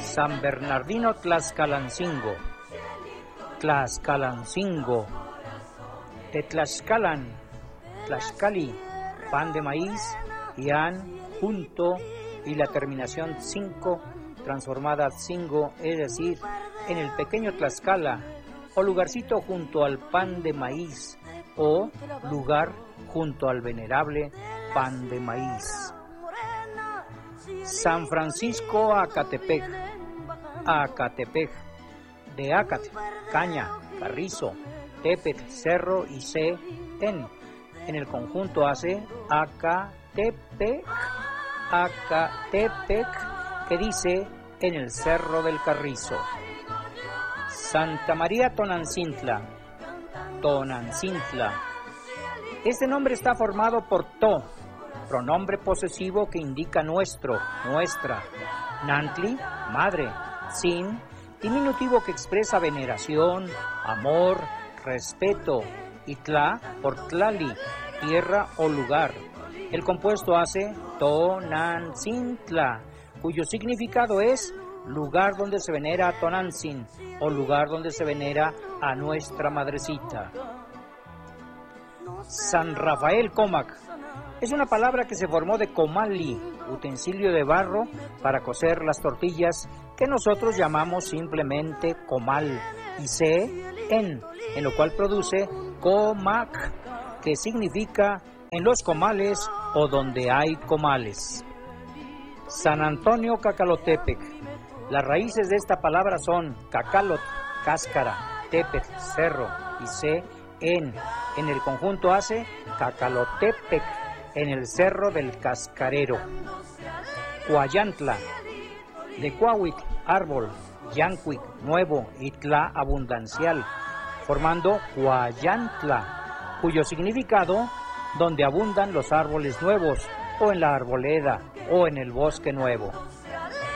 San Bernardino Tlaxcalancingo. Tlaxcalancingo. De Tlaxcalan, Tlaxcali, pan de maíz, yan, junto, y la terminación 5, transformada cingo, es decir, en el pequeño Tlaxcala, o lugarcito junto al pan de maíz, o lugar junto al venerable pan de maíz. San Francisco Acatepec. Acatepec. De Acat, caña, carrizo, Tepet, cerro, y C, en el conjunto hace Acatepec, Acatepec, que dice en el cerro del Carrizo. Santa María Tonancintla, Tonancintla. Este nombre está formado por to, pronombre posesivo que indica nuestro, nuestra, Nantli, madre, sin, diminutivo que expresa veneración, amor, respeto, y tla por tlali, tierra o lugar. El compuesto hace Tonancintla, cuyo significado es lugar donde se venera a Tonantzin, o lugar donde se venera a nuestra madrecita. San Rafael Comac. Es una palabra que se formó de comali, utensilio de barro para cocer las tortillas, que nosotros llamamos simplemente comal, y en lo cual produce comac, que significa en los comales o donde hay comales. San Antonio Cacalotepec. Las raíces de esta palabra son cacalot, cáscara, tepec, cerro, y en el conjunto hace Cacalotepec, en el cerro del cascarero. Cuayantla. De Cuahuic, árbol, Yancuic, nuevo, y Tla, abundancial, formando Cuayantla, cuyo significado, donde abundan los árboles nuevos, o en la arboleda, o en el bosque nuevo.